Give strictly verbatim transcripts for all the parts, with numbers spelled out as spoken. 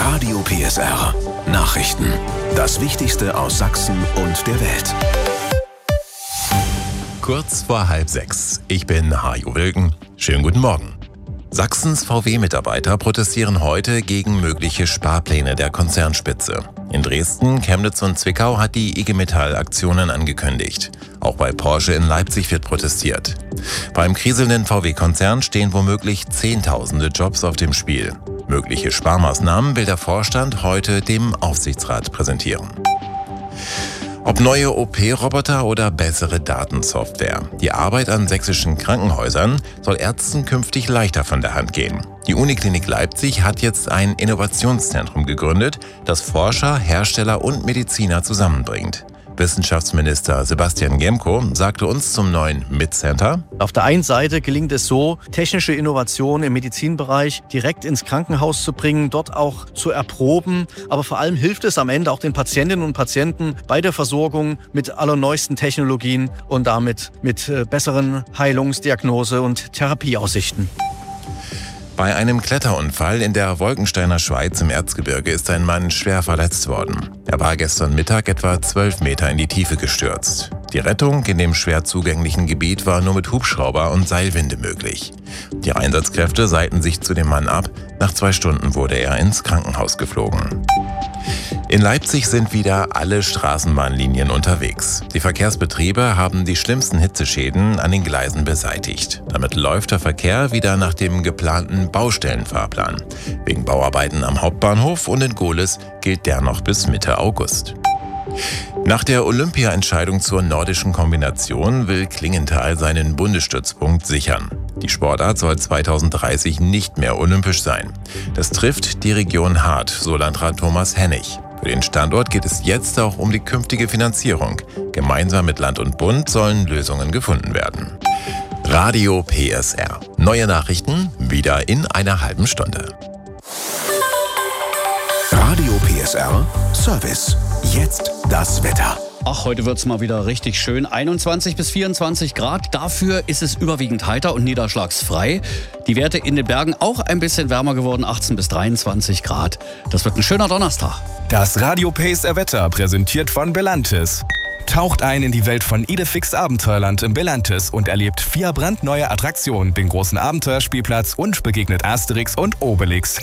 Radio P S R. Nachrichten. Das Wichtigste aus Sachsen und der Welt. Kurz vor halb sechs. Ich bin Hajo Wilken. Schönen guten Morgen. Sachsens V W-Mitarbeiter protestieren heute gegen mögliche Sparpläne der Konzernspitze. In Dresden, Chemnitz und Zwickau hat die I G Metall Aktionen angekündigt. Auch bei Porsche in Leipzig wird protestiert. Beim kriselnden V W-Konzern stehen womöglich Zehntausende Jobs auf dem Spiel. Mögliche Sparmaßnahmen will der Vorstand heute dem Aufsichtsrat präsentieren. Ob neue O P-Roboter oder bessere Datensoftware. Die Arbeit an sächsischen Krankenhäusern soll Ärzten künftig leichter von der Hand gehen. Die Uniklinik Leipzig hat jetzt ein Innovationszentrum gegründet, das Forscher, Hersteller und Mediziner zusammenbringt. Wissenschaftsminister Sebastian Gemko sagte uns zum neuen M I T-Center: Auf der einen Seite gelingt es so, technische Innovationen im Medizinbereich direkt ins Krankenhaus zu bringen, dort auch zu erproben. Aber vor allem hilft es am Ende auch den Patientinnen und Patienten bei der Versorgung mit allerneuesten Technologien und damit mit besseren Heilungs-, Diagnose- und Therapieaussichten. Bei einem Kletterunfall in der Wolkensteiner Schweiz im Erzgebirge ist ein Mann schwer verletzt worden. Er war gestern Mittag etwa zwölf Meter in die Tiefe gestürzt. Die Rettung in dem schwer zugänglichen Gebiet war nur mit Hubschrauber und Seilwinde möglich. Die Einsatzkräfte seilten sich zu dem Mann ab. Nach zwei Stunden wurde er ins Krankenhaus geflogen. In Leipzig sind wieder alle Straßenbahnlinien unterwegs. Die Verkehrsbetriebe haben die schlimmsten Hitzeschäden an den Gleisen beseitigt. Damit läuft der Verkehr wieder nach dem geplanten Baustellenfahrplan. Wegen Bauarbeiten am Hauptbahnhof und in Gohlis gilt der noch bis Mitte August. Nach der Olympia-Entscheidung zur nordischen Kombination will Klingenthal seinen Bundesstützpunkt sichern. Die Sportart soll zweitausenddreißig nicht mehr olympisch sein. Das trifft die Region hart, so Landrat Thomas Hennig. Für den Standort geht es jetzt auch um die künftige Finanzierung. Gemeinsam mit Land und Bund sollen Lösungen gefunden werden. Radio P S R. Neue Nachrichten wieder in einer halben Stunde. Radio P S R Service. Jetzt das Wetter. Ach, heute wird's mal wieder richtig schön. einundzwanzig bis vierundzwanzig Grad. Dafür ist es überwiegend heiter und niederschlagsfrei. Die Werte in den Bergen auch ein bisschen wärmer geworden, achtzehn bis dreiundzwanzig Grad. Das wird ein schöner Donnerstag. Das Radio P S R Wetter präsentiert von Belantis. Taucht ein in die Welt von Idefix Abenteuerland im Belantis und erlebt vier brandneue Attraktionen, den großen Abenteuerspielplatz und begegnet Asterix und Obelix.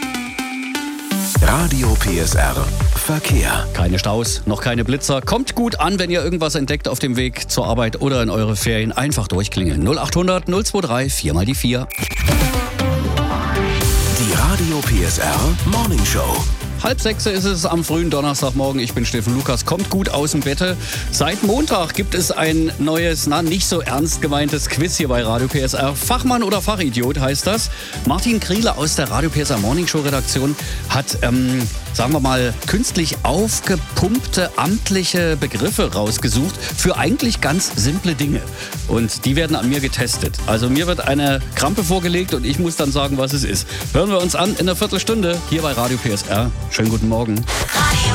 Radio P S R Verkehr. Keine Staus, noch keine Blitzer. Kommt gut an, wenn ihr irgendwas entdeckt auf dem Weg zur Arbeit oder in eure Ferien. Einfach durchklingeln. null achthundert null zweiundzwanzig vier mal die vier. Die Radio P S R Morning Show. Halb sechs ist es am frühen Donnerstagmorgen. Ich bin Steffen Lukas. Kommt gut aus dem Bette. Seit Montag gibt es ein neues, na nicht so ernst gemeintes Quiz hier bei Radio P S R. Fachmann oder Fachidiot heißt das. Martin Kriele aus der Radio P S R Morning Show Redaktion hat, ähm, sagen wir mal, künstlich aufgepumpte amtliche Begriffe rausgesucht für eigentlich ganz simple Dinge. Und die werden an mir getestet. Also mir wird eine Krampe vorgelegt und ich muss dann sagen, was es ist. Hören wir uns an in einer Viertelstunde hier bei Radio P S R. Schönen guten Morgen.